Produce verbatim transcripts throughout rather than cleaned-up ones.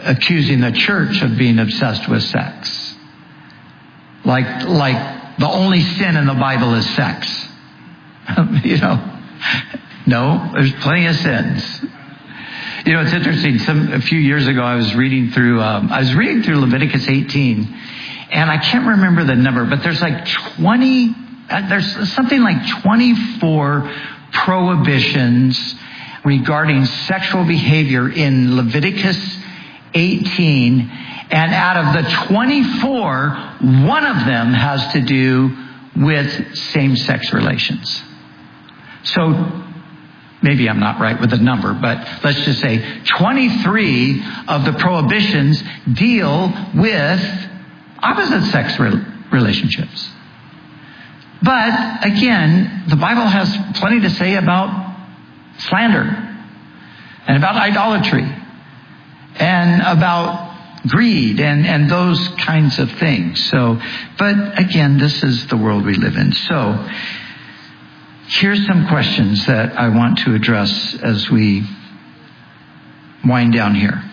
accusing the church of being obsessed with sex. Like, like the only sin in the Bible is sex. You know, no, there's plenty of sins. You know, it's interesting. Some, a few years ago, I was reading through, um, I was reading through Leviticus eighteen, and I can't remember the number, but there's like twenty, uh, there's something like twenty-four prohibitions regarding sexual behavior in Leviticus eighteen, and out of the twenty-four, one of them has to do with same-sex relations. So, maybe I'm not right with the number, but let's just say twenty-three of the prohibitions deal with opposite sex re- relationships. But again, the Bible has plenty to say about slander and about idolatry and about greed and, and those kinds of things. So, but again, this is the world we live in. So, here's some questions that I want to address as we wind down here.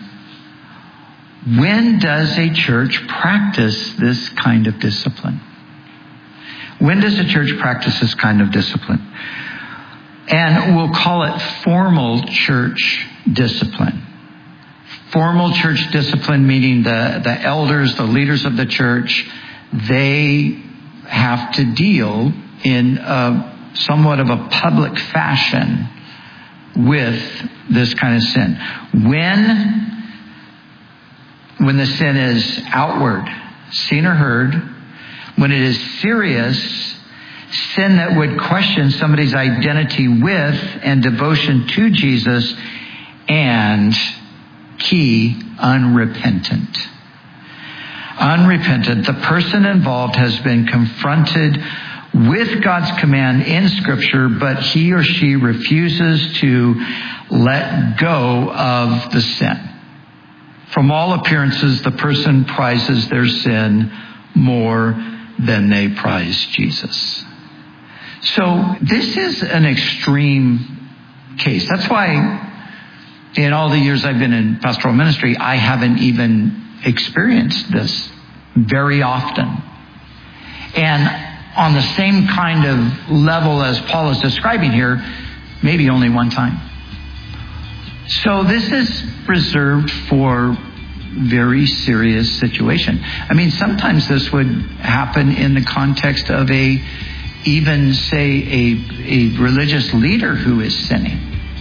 When does a church practice this kind of discipline? When does a church practice this kind of discipline? And we'll call it formal church discipline. Formal church discipline, meaning the, the elders, the leaders of the church, they have to deal in a somewhat of a public fashion with this kind of sin. When, when the sin is outward, seen or heard, when it is serious, sin that would question somebody's identity with and devotion to Jesus, and key, unrepentant. Unrepentant. The person involved has been confronted with God's command in Scripture, but he or she refuses to let go of the sin. From all appearances, the person prizes their sin more than they prize Jesus. So this is an extreme case. That's why in all the years I've been in pastoral ministry, I haven't even experienced this very often. And on the same kind of level as Paul is describing here, maybe only one time. So this is reserved for very serious situation. I mean, sometimes this would happen in the context of a, even say, a, a religious leader who is sinning.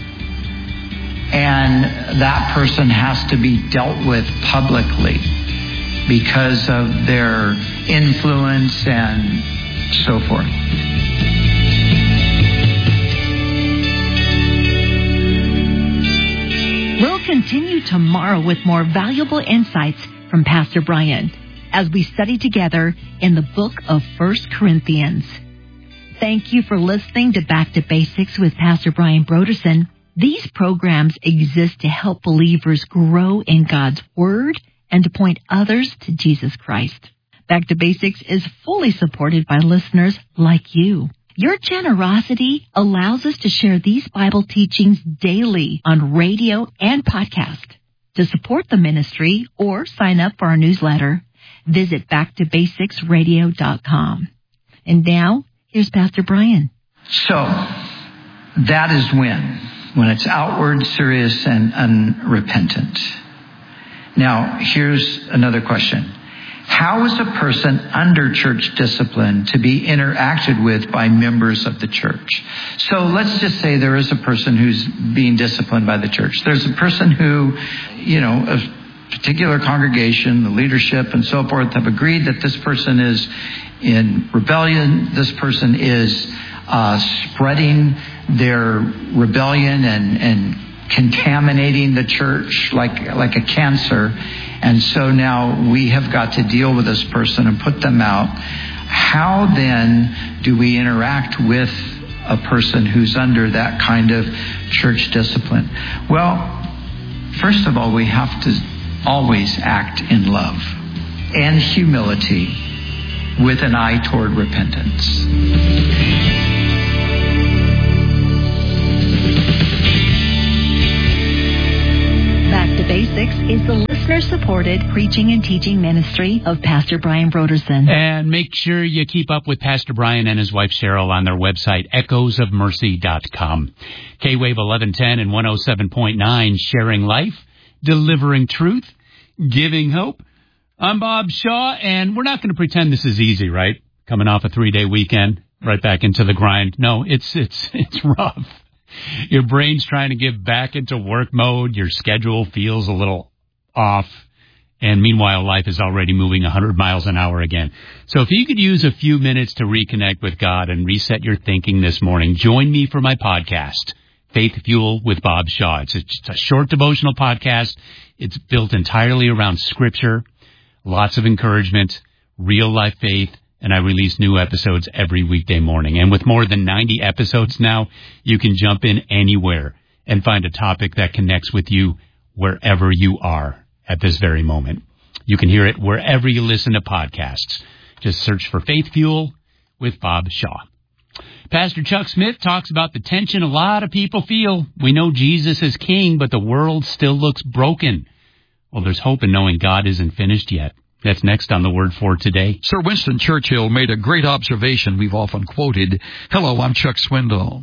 And that person has to be dealt with publicly because of their influence and so forth. We'll continue tomorrow with more valuable insights from Pastor Brian as we study together in the book of First Corinthians. Thank you for listening to Back to Basics with Pastor Brian Brodersen. These programs exist to help believers grow in God's Word and to point others to Jesus Christ. Back to Basics is fully supported by listeners like you. Your generosity allows us to share these Bible teachings daily on radio and podcast. To support the ministry or sign up for our newsletter, visit back to basics radio dot com. And now, here's Pastor Brian. So, that is when, when it's outward, serious, and unrepentant. Now, here's another question. How is a person under church discipline to be interacted with by members of the church? So let's just say there is a person who's being disciplined by the church. There's a person who, you know, a particular congregation, the leadership and so forth have agreed that this person is in rebellion. This person is uh, spreading their rebellion and, and contaminating the church like, like a cancer. And so now we have got to deal with this person and put them out. How then do we interact with a person who's under that kind of church discipline? Well, first of all, we have to always act in love and humility with an eye toward repentance. Back to Basics is the list listener-supported preaching and teaching ministry of Pastor Brian Brodersen. And make sure you keep up with Pastor Brian and his wife Cheryl on their website, echoes of mercy dot com. K-Wave eleven ten and one oh seven point nine, sharing life, delivering truth, giving hope. I'm Bob Shaw, and we're not going to pretend this is easy, right? Coming off a three-day weekend, right back into the grind. No, it's it's it's rough. Your brain's trying to get back into work mode. Your schedule feels a little off. And meanwhile, life is already moving one hundred miles an hour again. So if you could use a few minutes to reconnect with God and reset your thinking this morning, join me for my podcast, Faith Fuel with Bob Shaw. It's a, it's a short devotional podcast. It's built entirely around Scripture, lots of encouragement, real-life faith, and I release new episodes every weekday morning. And with more than ninety episodes now, you can jump in anywhere and find a topic that connects with you wherever you are at this very moment. You can hear it wherever you listen to podcasts. Just search for Faith Fuel with Bob Shaw. Pastor Chuck Smith talks about the tension a lot of people feel. We know Jesus is king, but the world still looks broken. Well, there's hope in knowing God isn't finished yet. That's next on the Word for Today. Sir Winston Churchill made a great observation we've often quoted. Hello, I'm Chuck Swindoll.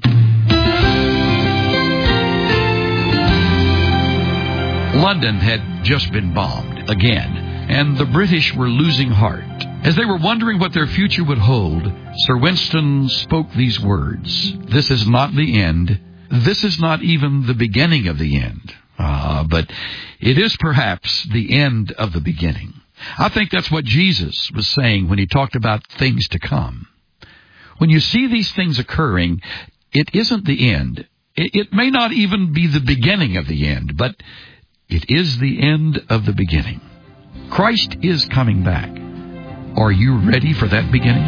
London had just been bombed again, and the British were losing heart. As they were wondering what their future would hold, Sir Winston spoke these words: "This is not the end. This is not even the beginning of the end. Ah, but it is perhaps the end of the beginning." I think that's what Jesus was saying when he talked about things to come. When you see these things occurring, it isn't the end. It, it may not even be the beginning of the end, but it is the end of the beginning. Christ is coming back. Are you ready for that beginning?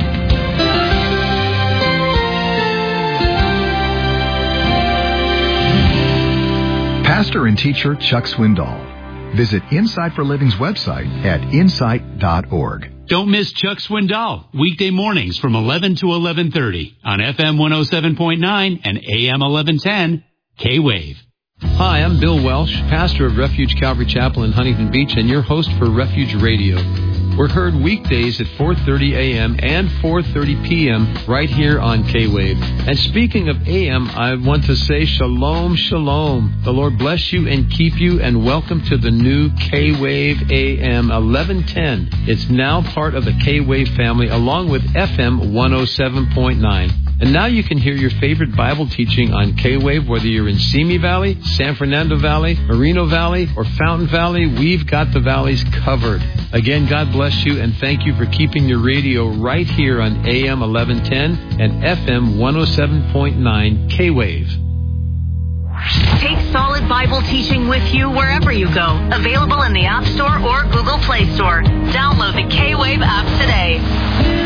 Pastor and teacher Chuck Swindoll. Visit Insight for Living's website at insight dot org. Don't miss Chuck Swindoll, weekday mornings from eleven to eleven thirty on F M one oh seven point nine and A M eleven ten, K-Wave. Hi, I'm Bill Welsh, pastor of Refuge Calvary Chapel in Huntington Beach and your host for Refuge Radio. We're heard weekdays at four thirty a.m. and four thirty p.m. right here on K-Wave. And speaking of A M, I want to say shalom, shalom. The Lord bless you and keep you, and welcome to the new K-Wave A M eleven ten. It's now part of the K-Wave family along with F M one oh seven point nine. And now you can hear your favorite Bible teaching on K-Wave, whether you're in Simi Valley, San Fernando Valley, Moreno Valley, or Fountain Valley. We've got the valleys covered. Again, God bless you, and thank you for keeping your radio right here on A M eleven ten and F M one oh seven point nine K-Wave. Take solid Bible teaching with you wherever you go. Available in the App Store or Google Play Store. Download the K-Wave app today.